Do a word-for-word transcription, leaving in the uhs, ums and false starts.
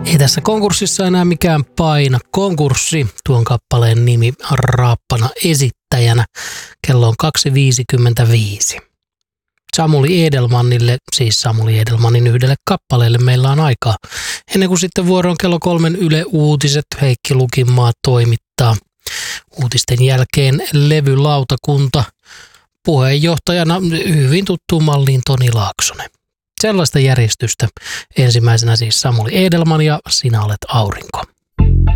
Ei tässä konkurssissa enää mikään paina. Konkurssi, tuon kappaleen nimi raappana esittäjänä. Kello on kaksi viisikymmentäviisi. Samuli Edelmanille, siis Samuli Edelmanin yhdelle kappaleelle meillä on aikaa. Ennen kuin sitten vuoro on kello kolmen Yle Uutiset, Heikki Lukinmaa toimittaa. Uutisten jälkeen levylautakunta, puheenjohtajana hyvin tuttuun malliin Toni Laaksonen. Sellaista järjestystä. Ensimmäisenä siis Samuli Edelman ja Sinä olet aurinko.